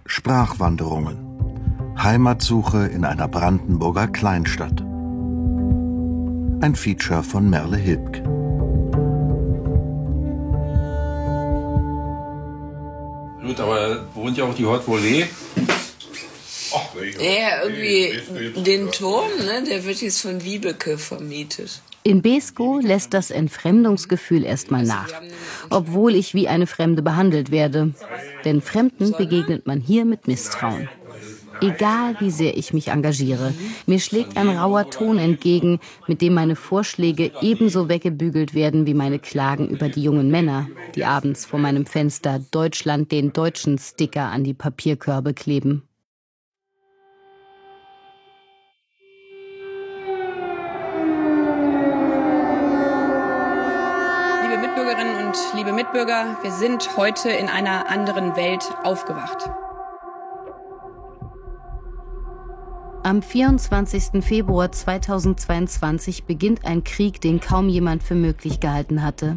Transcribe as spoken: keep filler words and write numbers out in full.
Sprachwanderungen. Heimatsuche in einer Brandenburger Kleinstadt. Ein Feature von Merle Hilbg. Gut, aber wohnt ja auch die Haute Volée. Ja, irgendwie den Turm, ne, der wird jetzt von Wiebeke vermietet. In Beeskow lässt das Entfremdungsgefühl erstmal nach, obwohl ich wie eine Fremde behandelt werde. Denn Fremden begegnet man hier mit Misstrauen. Egal wie sehr ich mich engagiere, mir schlägt ein rauer Ton entgegen, mit dem meine Vorschläge ebenso weggebügelt werden wie meine Klagen über die jungen Männer, die abends vor meinem Fenster Deutschland den Deutschen Sticker an die Papierkörbe kleben. Liebe Mitbürgerinnen und liebe Mitbürger, wir sind heute in einer anderen Welt aufgewacht. Am vierundzwanzigsten Februar zweitausendzweiundzwanzig beginnt ein Krieg, den kaum jemand für möglich gehalten hatte.